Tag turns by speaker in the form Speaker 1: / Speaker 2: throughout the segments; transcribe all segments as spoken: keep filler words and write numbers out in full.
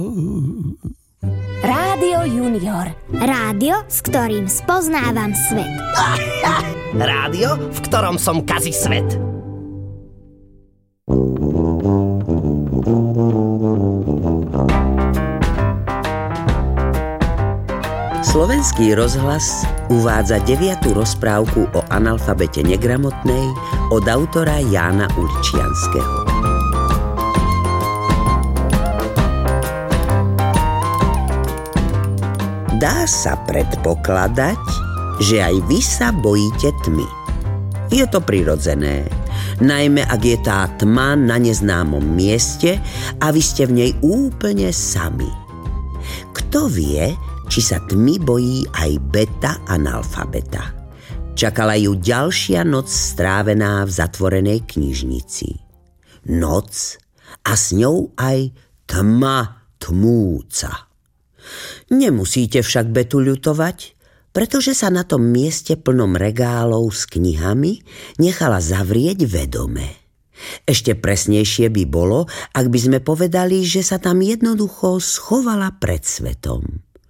Speaker 1: Rádio Junior.
Speaker 2: Rádio, s ktorým spoznávam svet.
Speaker 3: Rádio, v ktorom som kazi svet.
Speaker 4: Slovenský rozhlas uvádza deviatu rozprávku o analfabete negramotnej od autora Jána Uličianskeho. Dá sa predpokladať, že aj vy sa bojíte tmy. Je to prirodzené, najmä ak je tá tma na neznámom mieste a vy ste v nej úplne sami. Kto vie, či sa tmy bojí aj beta analfabeta. Čakala ju ďalšia noc strávená v zatvorenej knižnici. Noc a s ňou aj tma tmúca. Nemusíte však betu ľutovať, pretože sa na tom mieste plnom regálov s knihami nechala zavrieť vedome. Ešte presnejšie by bolo, ak by sme povedali, že sa tam jednoducho schovala pred svetom.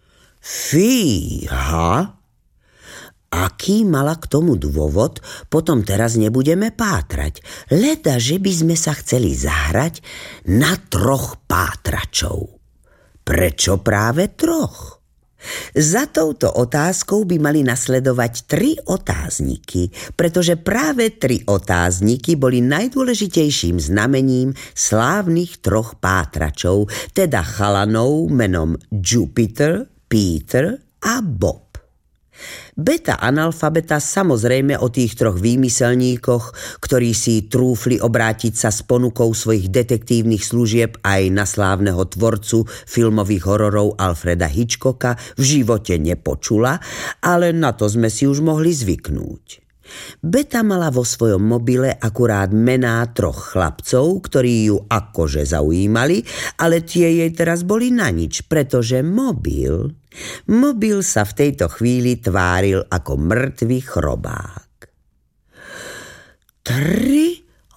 Speaker 4: Fíha! Aký mala k tomu dôvod, potom teraz nebudeme pátrať. Leda, že by sme sa chceli zahrať na troch pátračov. Prečo práve troch? Za touto otázkou by mali nasledovať tri otázniky, pretože práve tri otázniky boli najdôležitejším znamením slávnych troch pátračov, teda chalanov menom Jupiter, Peter a Bob. Beta analfabeta samozrejme o tých troch výmyselníkoch, ktorí si trúfli obrátiť sa s ponukou svojich detektívnych služieb aj na slávneho tvorcu filmových hororov Alfreda Hitchcocka, v živote nepočula, ale na to sme si už mohli zvyknúť. Beta mala vo svojom mobile akurát mená troch chlapcov, ktorí ju akože zaujímali, ale tie jej teraz boli na nič, pretože mobil... Mobil sa v tejto chvíli tváril ako mŕtvy chrobák. Tri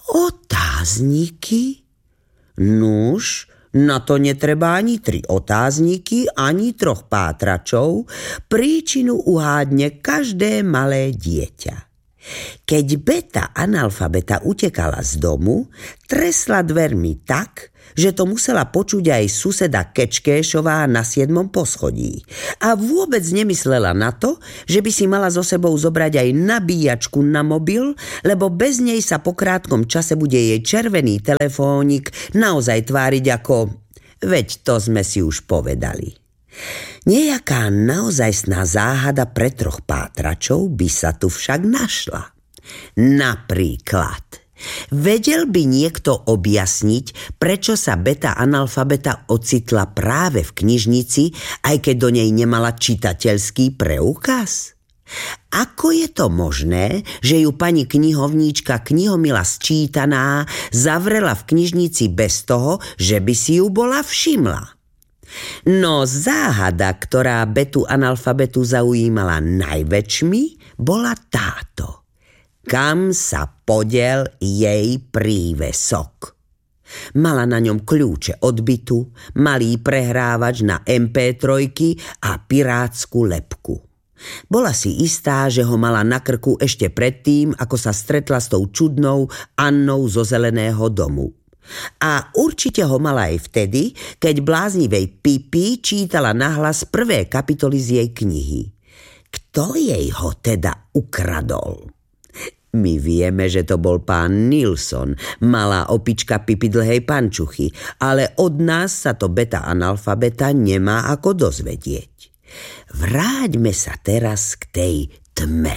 Speaker 4: otázniky? Nuž, na to netreba ani tri otázniky, ani troch pátračov. Príčinu uhádne každé malé dieťa. Keď beta analfabeta utekala z domu, tresla dvermi tak, že to musela počuť aj suseda Kečkéšová na siedmom poschodí. A vôbec nemyslela na to, že by si mala so sebou zobrať aj nabíjačku na mobil, lebo bez nej sa po krátkom čase bude jej červený telefónik naozaj tváriť ako... Veď to sme si už povedali. Nejaká naozajstná záhada pre troch pátračov by sa tu však našla. Napríklad, vedel by niekto objasniť, prečo sa beta analfabeta ocitla práve v knižnici, aj keď do nej nemala čitateľský preukaz? Ako je to možné, že ju pani knihovníčka Knihomila Sčítaná zavrela v knižnici bez toho, že by si ju bola všimla? No záhada, ktorá betu analfabetu zaujímala najväčšmi, bola táto. Kam sa podiel jej prívesok? Mala na ňom kľúče od bytu, malý prehrávač na em pé tri a pirátsku lebku. Bola si istá, že ho mala na krku ešte predtým, ako sa stretla s tou čudnou Annou zo Zeleného domu. A určite ho mala aj vtedy, keď bláznivej Pipi čítala nahlas prvé kapitoly z jej knihy. Kto jej ho teda ukradol? My vieme, že to bol pán Nilsson, malá opička Pipi dlhej pančuchy, ale od nás sa to beta analfabeta nemá ako dozvedieť. Vráťme sa teraz k tej tme.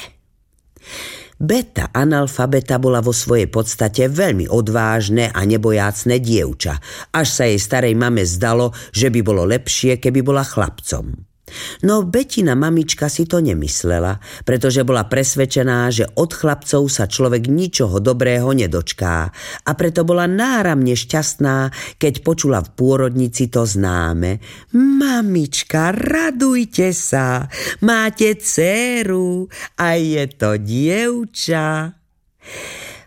Speaker 4: Beta analfabeta bola vo svojej podstate veľmi odvážne a nebojácne dievča, až sa jej starej mame zdalo, že by bolo lepšie, keby bola chlapcom. No Betina mamička si to nemyslela, pretože bola presvedčená, že od chlapcov sa človek ničoho dobrého nedočká, a preto bola náramne šťastná, keď počula v pôrodnici to známe: Mamička, radujte sa, máte dcéru a je to dievča.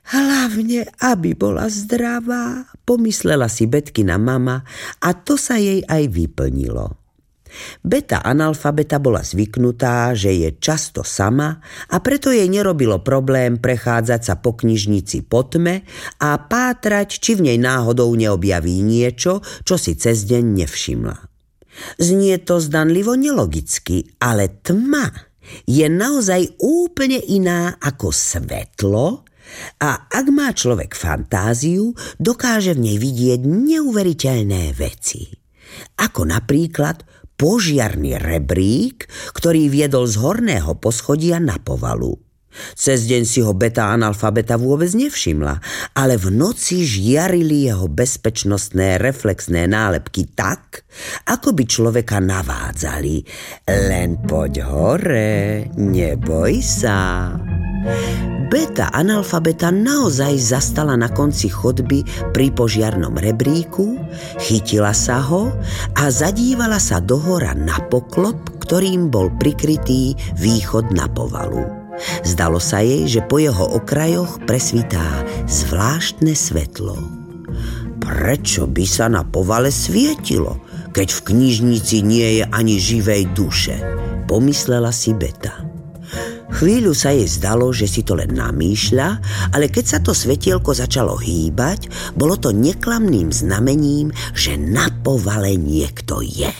Speaker 4: Hlavne, aby bola zdravá, pomyslela si Betkina mama a to sa jej aj vyplnilo. Beta analfabeta bola zvyknutá, že je často sama a preto jej nerobilo problém prechádzať sa po knižnici po tme a pátrať, či v nej náhodou neobjaví niečo, čo si cez deň nevšimla. Znie to zdanlivo nelogicky, ale tma je naozaj úplne iná ako svetlo a ak má človek fantáziu, dokáže v nej vidieť neuveriteľné veci. Ako napríklad požiarny rebrík, ktorý viedol z horného poschodia na povalu. Cez deň si ho beta analfabeta vôbec nevšimla, ale v noci žiarili jeho bezpečnostné reflexné nálepky tak, ako by človeka navádzali. Len poď hore, neboj sa. Beta analfabeta naozaj zastala na konci chodby pri požiarnom rebríku, chytila sa ho a zadívala sa dohora na poklop, ktorým bol prikrytý východ na povalu. Zdalo sa jej, že po jeho okrajoch presvitá zvláštne svetlo. Prečo by sa na povale svietilo, keď v knižnici nie je ani živej duše? Pomyslela si Beta. Chvíľu sa jej zdalo, že si to len namýšľa, ale keď sa to svetielko začalo hýbať, bolo to neklamným znamením, že na povale niekto je.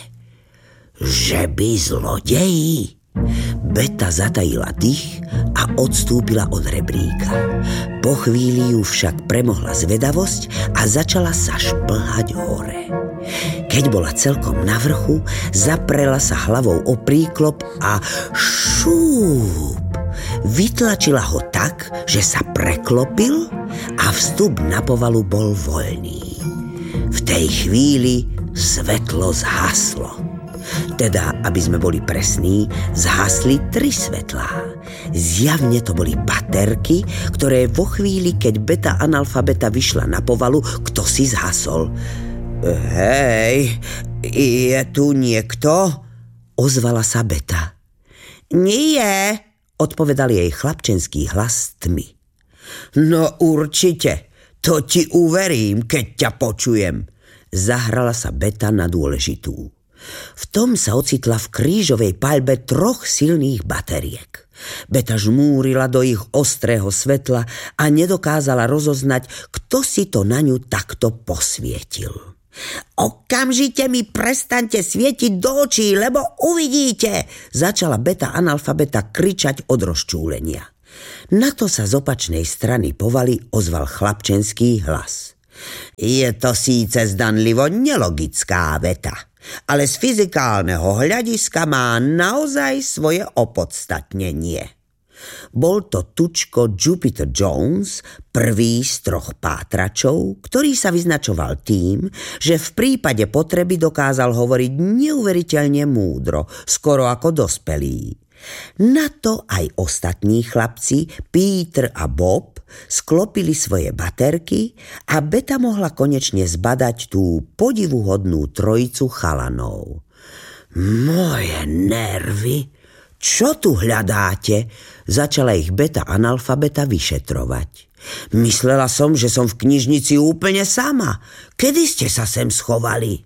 Speaker 4: Že by zlodeji? Beta zatajila dých a odstúpila od rebríka. Po chvíli ju však premohla zvedavosť a začala sa šplhať hore. Keď bola celkom na vrchu, zaprela sa hlavou o príklop a šúp! Vytlačila ho tak, že sa preklopil a vstup na povalu bol voľný. V tej chvíli svetlo zhaslo. Teda, aby sme boli presní, zhasli tri svetlá. Zjavne to boli baterky, ktoré vo chvíli, keď beta analfabeta vyšla na povalu, kto si zhasol. Hej, je tu niekto? Ozvala sa Beta. Nie, odpovedal jej chlapčenský hlas z tmy. No určite, to ti uverím, keď ťa počujem. Zahrala sa Beta na dôležitú. V tom sa ocitla v krížovej paľbe troch silných bateriek. Beta žmúrila do ich ostrého svetla a nedokázala rozoznať, kto si to na ňu takto posvietil. Okamžite mi prestaňte svietiť do očí, lebo uvidíte, začala beta analfabeta kričať od rozčúlenia. Na to sa z opačnej strany povaly ozval chlapčenský hlas. Je to síce zdanlivo nelogická veta, ale z fyzikálneho hľadiska má naozaj svoje opodstatnenie. Bol to tučko Jupiter Jones, prvý z troch pátračov, ktorý sa vyznačoval tým, že v prípade potreby dokázal hovoriť neuveriteľne múdro, skoro ako dospelý. Na to aj ostatní chlapci, Peter a Bob, sklopili svoje baterky a Beta mohla konečne zbadať tú podivuhodnú trojicu chalanov. Moje nervy! Čo tu hľadáte? Začala ich beta analfabeta vyšetrovať. Myslela som, že som v knižnici úplne sama. Kedy ste sa sem schovali?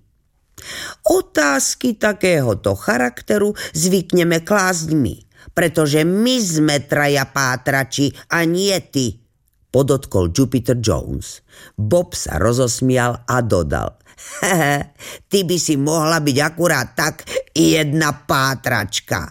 Speaker 4: Otázky takéhoto charakteru zvykneme klásť my, pretože my sme traja pátrači a nie ty, podotkol Jupiter Jones. Bob sa rozosmial a dodal. Hehe, ty by si mohla byť akurát tak jedna pátračka.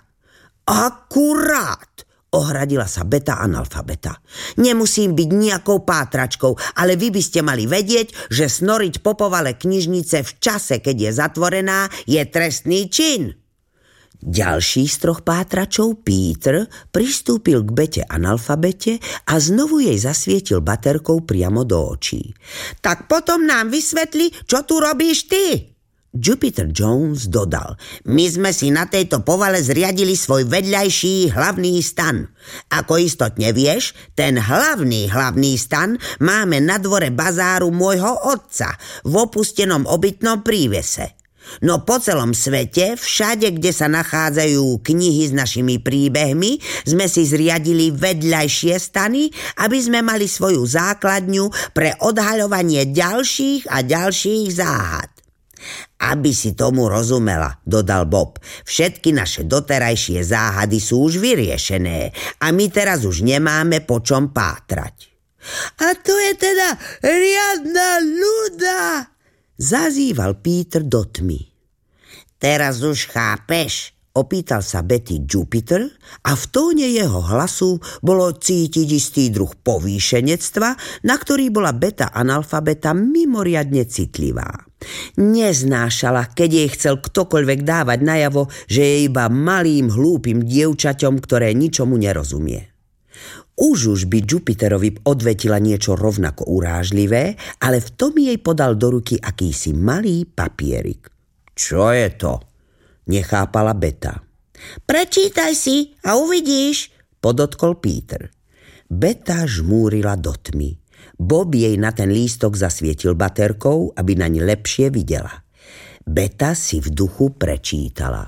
Speaker 4: Akurát, ohradila sa beta analfabeta. Nemusím byť nejakou pátračkou, ale vy by ste mali vedieť, že snoriť po povale knižnice v čase, keď je zatvorená, je trestný čin. Ďalší z troch pátračov, Peter, pristúpil k bete analfabete a znovu jej zasvietil baterkou priamo do očí. Tak potom nám vysvetli, čo tu robíš ty? Jupiter Jones dodal, my sme si na tejto povale zriadili svoj vedľajší hlavný stan. Ako istotne vieš, ten hlavný hlavný stan máme na dvore bazáru môjho otca v opustenom obytnom prívese. No po celom svete, všade, kde sa nachádzajú knihy s našimi príbehmi, sme si zriadili vedľajšie stany, aby sme mali svoju základňu pre odhaľovanie ďalších a ďalších záhad. Aby si tomu rozumela, dodal Bob, všetky naše doterajšie záhady sú už vyriešené a my teraz už nemáme po čom pátrať. A to je teda riadna nuda, zazýval Peter do tmy. Teraz už chápeš? Opýtal sa Betty Jupiter a v tóne jeho hlasu bolo cítiť istý druh povýšenectva, na ktorý bola beta analfabeta mimoriadne citlivá. Neznášala, keď jej chcel ktokoľvek dávať najavo, že je iba malým hlúpym dievčaťom, ktoré ničomu nerozumie. Už už by Jupiterovi odvetila niečo rovnako urážlivé, ale v tom jej podal do ruky akýsi malý papierik. Čo je to? Nechápala Beta. Prečítaj si a uvidíš, podotkol Peter. Beta žmúrila do tmy. Bob jej na ten lístok zasvietil baterkou, aby naň lepšie videla. Beta si v duchu prečítala.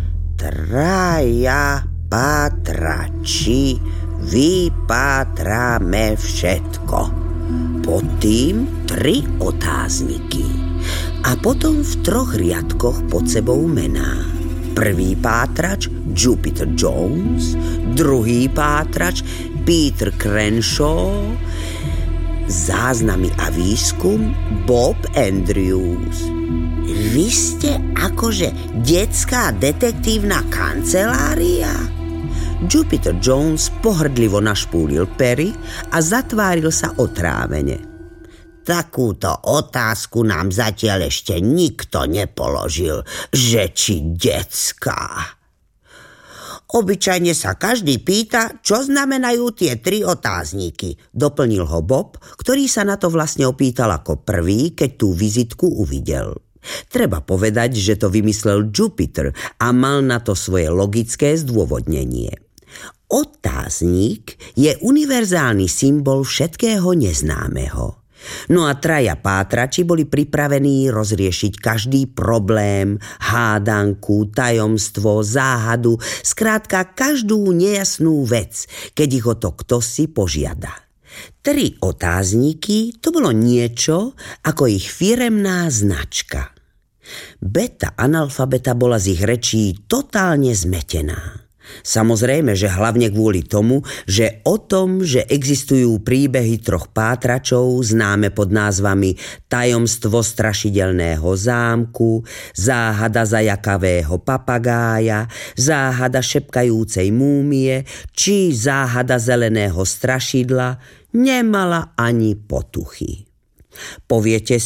Speaker 4: Traja pátrači, vypátrame všetko. Pod tým tri otázniky. A potom v troch riadkoch pod sebou mená. Prvý pátrač Jupiter Jones, druhý pátrač Peter Crenshaw, záznamy a výskum Bob Andrews. Vy ste akože detská detektívna kancelária? Jupiter Jones pohrdlivo našpúlil pery a zatváril sa otrávene. Takúto otázku nám zatiaľ ešte nikto nepoložil, že či detská. Obyčajne sa každý pýta, čo znamenajú tie tri otázniky, doplnil ho Bob, ktorý sa na to vlastne opýtal ako prvý, keď tú vizitku uvidel. Treba povedať, že to vymyslel Jupiter a mal na to svoje logické zdôvodnenie. Otáznik je univerzálny symbol všetkého neznámeho. No a traja pátrači boli pripravení rozriešiť každý problém, hádanku, tajomstvo, záhadu, skrátka každú nejasnú vec, keď ich o to ktosi požiada. Tri otázniky to bolo niečo ako ich firemná značka. Beta analfabeta bola z ich rečí totálne zmetená. Samozrejme, že hlavne kvôli tomu, že o tom, že existujú príbehy troch pátračov známe pod názvami Tajomstvo strašidelného zámku, Záhada zajakavého papagája, Záhada šepkajúcej múmie či Záhada zeleného strašidla, nemala ani potuchy. Poviete